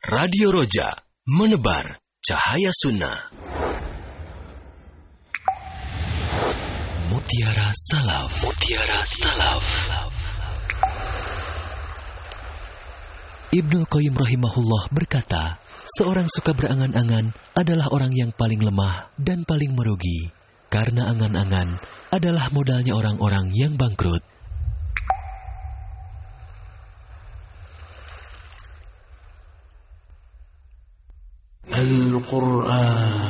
Radio Roja, menebar cahaya sunnah. Mutiara Salaf. Mutiara Salaf. Ibnu Qayyim rahimahullah berkata, seorang suka berangan-angan adalah orang yang paling lemah dan paling merugi, karena angan-angan adalah modalnya orang-orang yang bangkrut. Al-Quran